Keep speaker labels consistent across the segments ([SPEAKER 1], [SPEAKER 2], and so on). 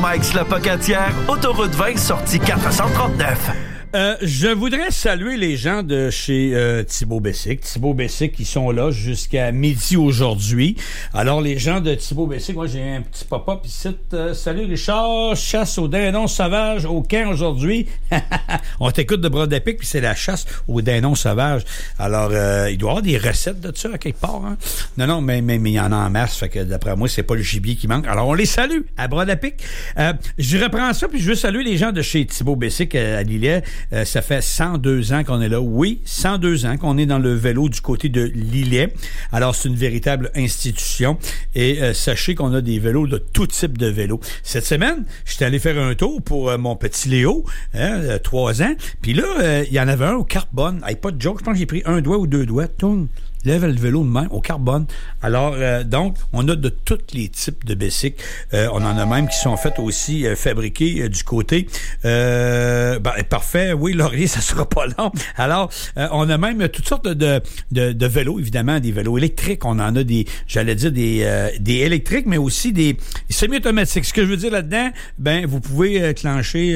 [SPEAKER 1] Mike's La Pocatière, autoroute 20, sortie 439.
[SPEAKER 2] Je voudrais saluer les gens de chez Thibault Bessic. Thibault Bessic, qui sont là jusqu'à midi aujourd'hui. Alors, les gens de Thibault Bessic, moi, j'ai un petit pop-up ici. Salut Richard, chasse au dindon sauvage au camp aujourd'hui. On t'écoute de bras d'épic, puis c'est la chasse au dindon sauvage. Alors, il doit y avoir des recettes de ça à quelque part. Hein? Non, mais il y en a en masse. Fait que d'après moi, c'est pas le gibier qui manque. Alors, on les salue à bras d'épic. Je reprends ça, puis je veux saluer les gens de chez Thibault Bessic à Lillet. Ça fait 102 ans qu'on est là. Oui, 102 ans qu'on est dans le vélo du côté de Lillet. Alors, c'est une véritable institution. Et sachez qu'on a des vélos de tout type de vélos. Cette semaine, j'étais allé faire un tour pour mon petit Léo, 3 ans. Puis là, il y en avait un au carbone. Hey, pas de joke, je pense que j'ai pris un doigt ou 2 doigts. Tourne. Lève le vélo de main au carbone. Alors, donc, on a de tous les types de bicycles. On en a même qui sont faits aussi fabriqués du côté. Parfait. Oui, Laurier, ça sera pas long. Alors, on a même toutes sortes de vélos, évidemment, des vélos électriques. On en a des électriques, mais aussi des semi-automatiques. Ce que je veux dire là-dedans, vous pouvez clencher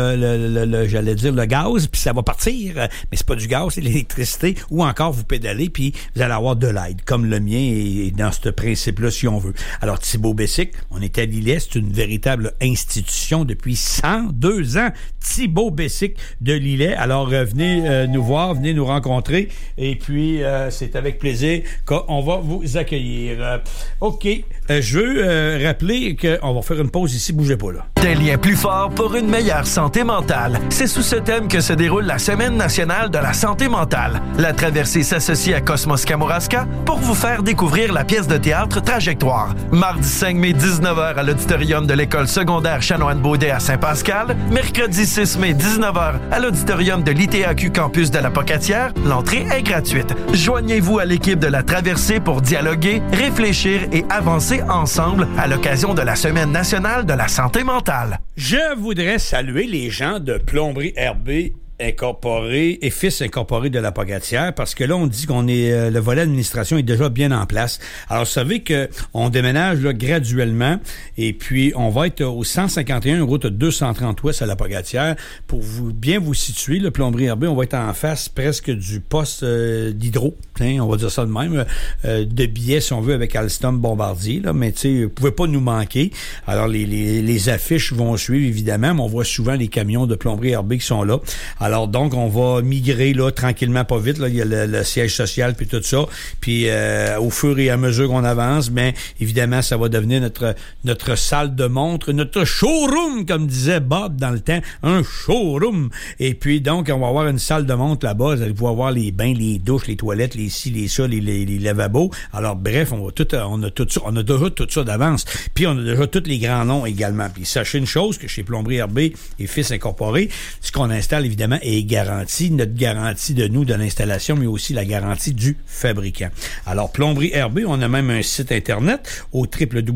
[SPEAKER 2] le gaz, puis ça va partir. Mais c'est pas du gaz, c'est l'électricité. Ou encore, vous pédalez, puis vous allez avoir de l'aide, comme le mien est dans ce principe-là, si on veut. Alors, Thibault Bessic, on est à Lillet, c'est une véritable institution depuis 102 ans. Thibault Bessic de Lillet. Alors, venez nous voir, venez nous rencontrer, et puis c'est avec plaisir qu'on va vous accueillir. OK, je veux rappeler qu'on va faire une pause ici, bougez pas là.
[SPEAKER 1] Des liens plus forts pour une meilleure santé mentale. C'est sous ce thème que se déroule la Semaine nationale de la santé mentale. La traversée s'associe à Cosmos Kamouraska pour vous faire découvrir la pièce de théâtre Trajectoire. Mardi 5 mai, 19h à l'auditorium de l'école secondaire Chanoine-Baudet à Saint-Pascal. Mercredi 6 mai, 19h à l'auditorium de l'ITAQ Campus de la Pocatière. L'entrée est gratuite. Joignez-vous à l'équipe de la traversée pour dialoguer, réfléchir et avancer ensemble à l'occasion de la Semaine nationale de la santé mentale.
[SPEAKER 2] Je voudrais saluer les gens de Plomberie RB Incorporé et Fils Incorporé de la Pocatière, parce que là, on dit qu'on est le volet administration est déjà bien en place. Alors, vous savez que on déménage là, graduellement, et puis on va être au 151 route 230 ouest à la Pocatière. Pour bien vous situer, le Plomberie RB, on va être en face presque du poste d'hydro, on va dire ça de même, de billets, si on veut, avec Alstom Bombardier, là, mais tu sais, vous pouvez pas nous manquer. Alors, les affiches vont suivre, évidemment, mais on voit souvent les camions de Plomberie RB qui sont là. Alors, donc, on va migrer, là, tranquillement, pas vite, là. Il y a le siège social puis tout ça. Puis, au fur et à mesure qu'on avance, évidemment, ça va devenir notre salle de montre, notre showroom, comme disait Bob dans le temps. Un showroom. Et puis, donc, on va avoir une salle de montre là-bas. Vous allez pouvoir voir les bains, les douches, les toilettes, les ci, les ça, les lavabos. Alors, bref, on a tout ça. On a déjà tout ça d'avance. Puis, on a déjà tous les grands noms également. Puis, sachez une chose, que chez Plomberie RB et Fils Incorporé, ce qu'on installe, évidemment, est garanti, notre garantie de nous, de l'installation, mais aussi la garantie du fabricant. Alors, Plomberie RB, on a même un site Internet au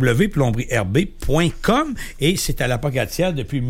[SPEAKER 2] www.plomberierb.com et c'est à la Pocatière depuis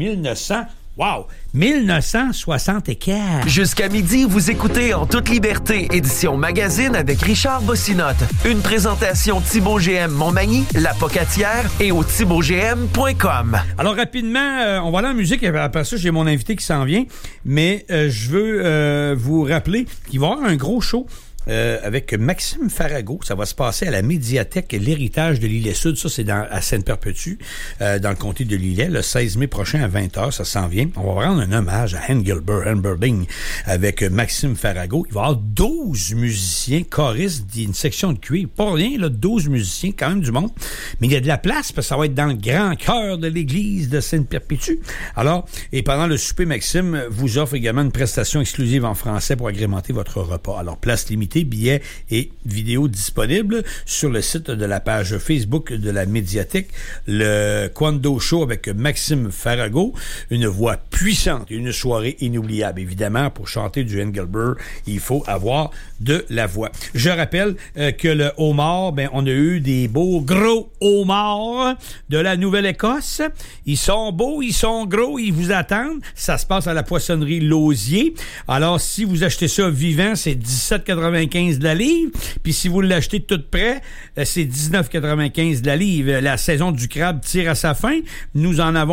[SPEAKER 2] 1964.
[SPEAKER 1] Jusqu'à midi, vous écoutez En toute liberté, édition magazine avec Richard Bossinotte. Une présentation Thibault GM Montmagny, La Pocatière et au thibaultgm.com.
[SPEAKER 2] Alors rapidement, on va aller en musique. Après ça, j'ai mon invité qui s'en vient. Mais je veux vous rappeler qu'il va y avoir un gros show avec Maxime Farago. Ça va se passer à la médiathèque L'Héritage de Lillet-Sud. Ça, c'est à Sainte-Perpétue, dans le comté de Lillet, le 16 mai prochain à 20h. Ça s'en vient. On va rendre un hommage à Engelberding avec Maxime Farago. Il va y avoir 12 musiciens choristes d'une section de cuivre. Pas rien, là, 12 musiciens, quand même du monde. Mais il y a de la place, parce que ça va être dans le grand cœur de l'église de Sainte-Perpétue. Alors, et pendant le souper, Maxime vous offre également une prestation exclusive en français pour agrémenter votre repas. Alors, place limitée, billets et vidéos disponibles sur le site de la page Facebook de la médiathèque. Le Quando Show avec Maxime Farago, une voix puissante, une soirée inoubliable. Évidemment, pour chanter du Engelbert, il faut avoir de la voix. Je rappelle que le homard, on a eu des beaux gros homards de la Nouvelle-Écosse. Ils sont beaux, ils sont gros, ils vous attendent. Ça se passe à la poissonnerie Lausier. Alors, si vous achetez ça vivant, c'est 17,95 de la livre. Puis si vous l'achetez tout prêt, c'est 19,95 de la livre. La saison du crabe tire à sa fin. Nous en avons